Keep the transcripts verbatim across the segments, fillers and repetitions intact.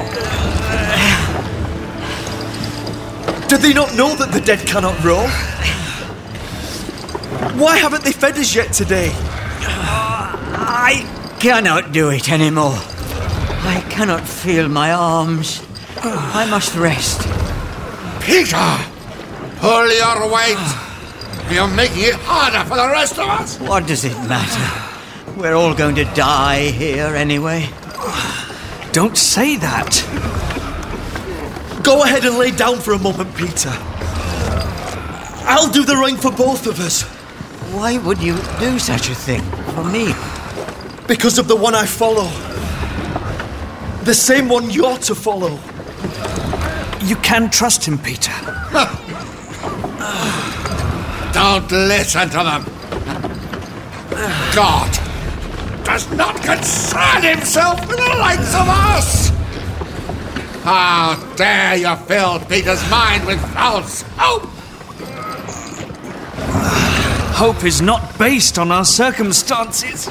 Do they not know that the dead cannot roll? Why haven't they fed us yet today? I cannot do it anymore. I cannot feel my arms. I must rest. Peter! Pull your weight! You're making it harder for the rest of us! What does it matter? We're all going to die here anyway. Don't say that. Go ahead and lay down for a moment, Peter. I'll do the rowing for both of us. Why would you do such a thing for me? Because of the one I follow. The same one you're to follow. You can trust him, Peter. Don't listen to them. God does not concern himself with the likes of us. How dare you fill Peter's mind with false hope? Hope is not based on our circumstances.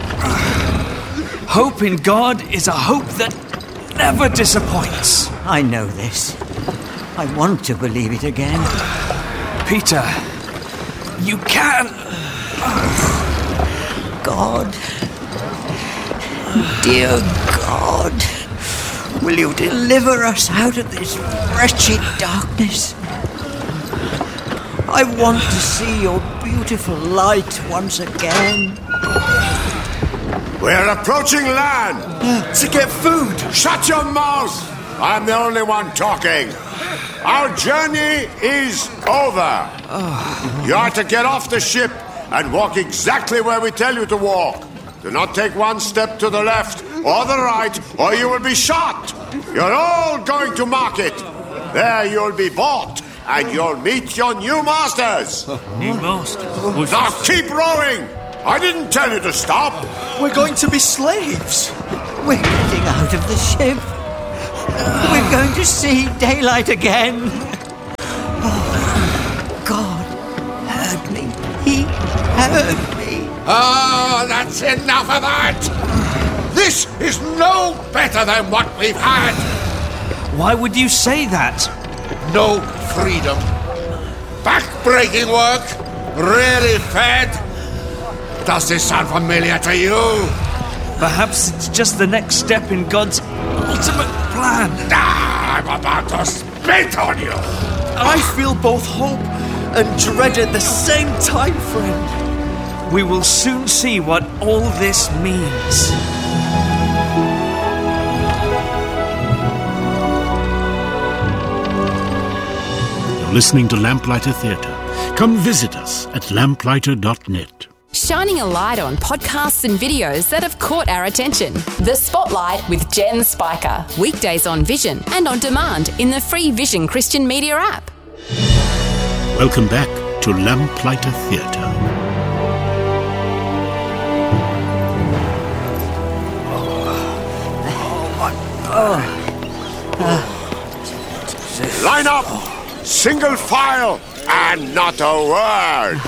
Hope in God is a hope that never disappoints. I know this. I want to believe it again. Peter, you can. God, dear God, will you deliver us out of this wretched darkness? I want to see your beautiful light once again. We're approaching land. To get food. Shut your mouth. I'm the only one talking. Our journey is over. You are to get off the ship and walk exactly where we tell you to walk. Do not take one step to the left or the right, or you will be shot. You're all going to market. There you'll be bought, and you'll meet your new masters. New masters? Now keep rowing. I didn't tell you to stop. We're going to be slaves. We're getting out of the ship. We're going to see daylight again. Oh, God heard me. He heard me. Oh, that's enough of that! This is no better than what we've had! Why would you say that? No freedom. Back-breaking work. Really fed. Does this sound familiar to you? Perhaps it's just the next step in God's ultimate plan. Ah, I'm about to spit on you! I feel both hope and dread at the same time, friend. We will soon see what all this means. You're listening to Lamplighter Theatre. Come visit us at lamplighter dot net. Shining a light on podcasts and videos that have caught our attention. The Spotlight with Jen Spiker. Weekdays on Vision and on demand in the free Vision Christian Media app. Welcome back to Lamplighter Theatre. Line up, single file, and not a word.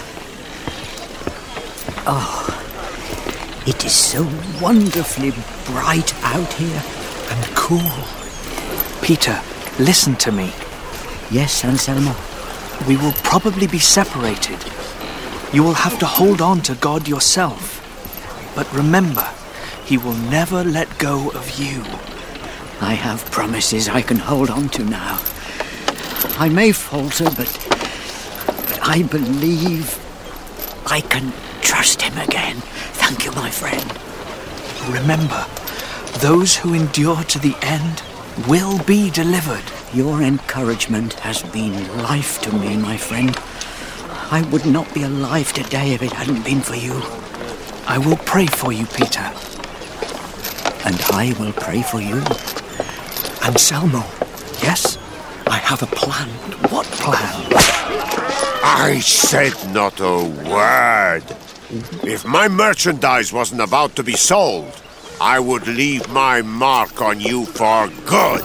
Oh, it is so wonderfully bright out here. And cool. Peter, listen to me. Yes, Anselmo? We will probably be separated. You will have to hold on to God yourself. But remember, He will never let go of you. I have promises I can hold on to now. I may falter, but, but I believe I can trust Him again. Thank you, my friend. Remember, those who endure to the end will be delivered. Your encouragement has been life to me, my friend. I would not be alive today if it hadn't been for you. I will pray for you, Peter. And I will pray for you. Anselmo, yes? I have a plan. What plan? I said not a word. If my merchandise wasn't about to be sold, I would leave my mark on you for good.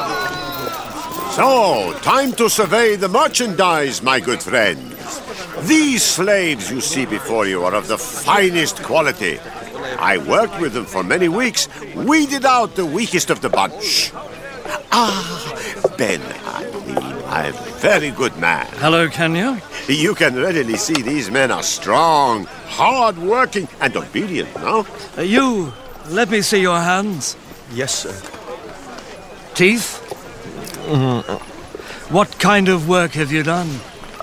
So, time to survey the merchandise, my good friends. These slaves you see before you are of the finest quality. I worked with them for many weeks, weeded out the weakest of the bunch. Ah, Ben Ali, my very good man. Hello, Kenya. You can readily see these men are strong, hard-working, and obedient, no? Uh, you, let me see your hands. Yes, sir. Teeth? Mm. What kind of work have you done?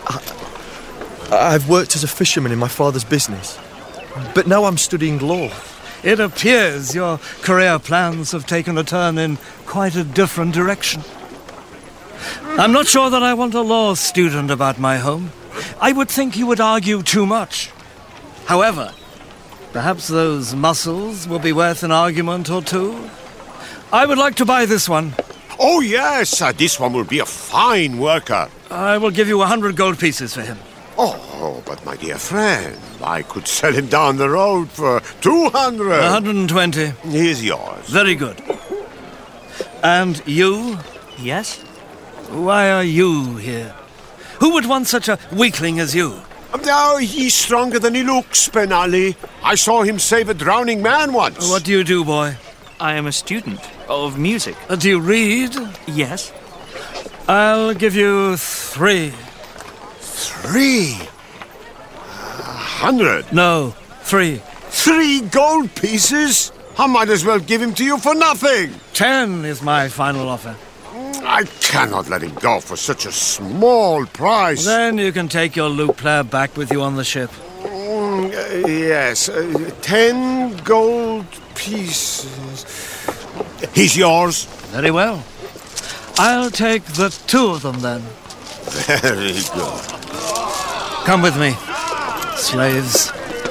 I've worked as a fisherman in my father's business, but now I'm studying law. It appears your career plans have taken a turn in quite a different direction. I'm not sure that I want a law student about my home. I would think you would argue too much. However, perhaps those mussels will be worth an argument or two. I would like to buy this one. Oh, yes, uh, this one will be a fine worker. I will give you a hundred gold pieces for him. Oh, but my dear friend, I could sell him down the road for two hundred. A hundred and twenty. Here's yours. Very good. And you? Yes? Why are you here? Who would want such a weakling as you? Oh, he's stronger than he looks, Ben Ali. I saw him save a drowning man once. What do you do, boy? I am a student of music. Uh, do you read? Yes? I'll give you three. Three? A hundred? No, three. Three gold pieces? I might as well give him to you for nothing. Ten is my final offer. I cannot let him go for such a small price. Then you can take your lute player back with you on the ship. Mm, uh, yes, uh, ten gold pieces. He's yours. Very well. I'll take the two of them then. Very good. Come with me, slaves.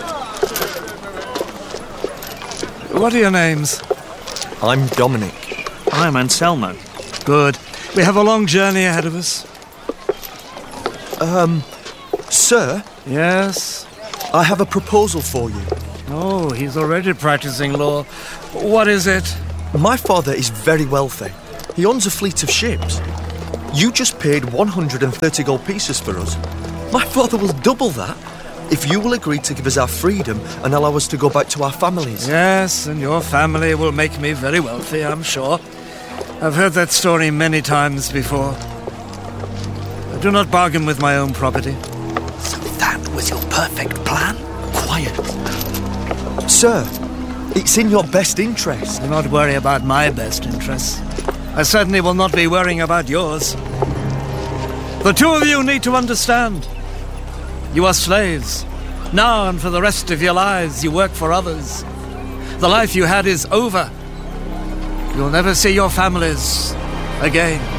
What are your names? I'm Dominic. I'm Anselmo. Good. We have a long journey ahead of us. Um, sir, Yes? I have a proposal for you. Oh, he's already practicing law. What is it? My father is very wealthy. He owns a fleet of ships. You just paid one hundred thirty gold pieces for us. My father will double that if you will agree to give us our freedom and allow us to go back to our families. Yes, and your family will make me very wealthy, I'm sure. I've heard that story many times before. I do not bargain with my own property. So that was your perfect plan? Quiet. Sir, it's in your best interest. Do not worry about my best interests. I certainly will not be worrying about yours. The two of you need to understand. You are slaves. Now and for the rest of your lives, you work for others. The life you had is over. You'll never see your families again.